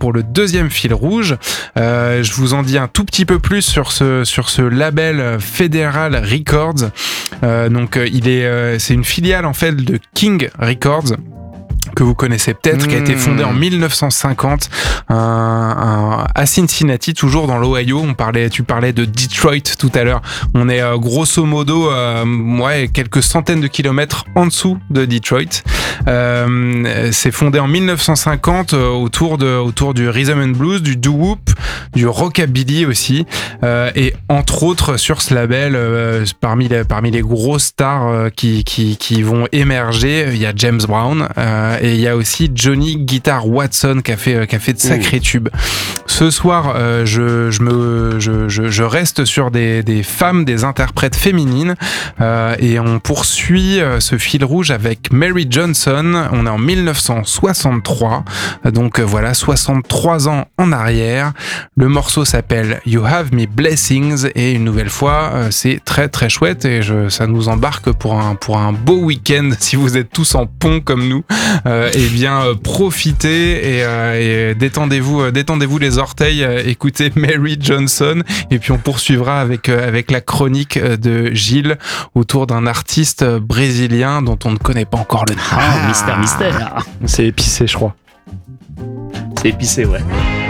pour le deuxième fil rouge. Je vous en dis un tout petit peu plus sur ce label Federal Records. C'est une filiale en fait de King Records, que vous connaissez peut-être, qui a été fondé en 1950 à Cincinnati, toujours dans l'Ohio. Tu parlais de Detroit tout à l'heure. On est grosso modo quelques centaines de kilomètres en dessous de Detroit. C'est fondé en 1950 autour du rhythm and blues, du doo-wop, du rockabilly aussi, et entre autres sur ce label, parmi les grosses stars qui vont émerger, il y a James Brown. Et il y a aussi Johnny Guitar Watson qui a fait de sacrés tubes. Ce soir, je reste sur des femmes, des interprètes féminines, et on poursuit ce fil rouge avec Mary Johnson. On est en 1963, donc voilà, 63 ans en arrière. Le morceau s'appelle You Have Me Blessings, et une nouvelle fois, c'est très très chouette, et ça nous embarque pour un beau week-end si vous êtes tous en pont comme nous. Profitez et détendez-vous les orteils, écoutez Mary Johnson, et puis on poursuivra avec la chronique de Gilles autour d'un artiste brésilien dont on ne connaît pas encore le nom. Mystère. C'est épicé, je crois. C'est épicé, ouais.